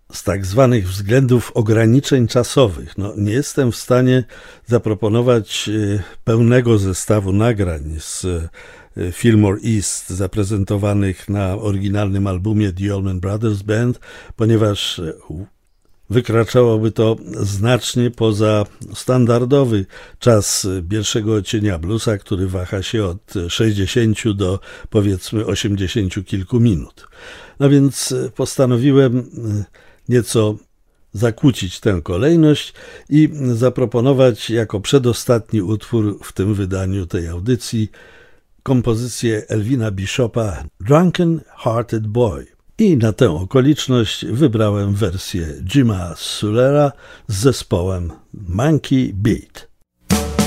z tak zwanych względów ograniczeń czasowych nie jestem w stanie zaproponować pełnego zestawu nagrań z Fillmore East zaprezentowanych na oryginalnym albumie The Allman Brothers Band, ponieważ wykraczałoby to znacznie poza standardowy czas pierwszego odcienia bluesa, który waha się od 60 do powiedzmy 80 kilku minut. No więc postanowiłem nieco zakłócić tę kolejność i zaproponować jako przedostatni utwór w tym wydaniu tej audycji kompozycję Elvina Bishopa Drunken Hearted Boy. I na tę okoliczność wybrałem wersję Jima Sulera z zespołem Monkey Beat.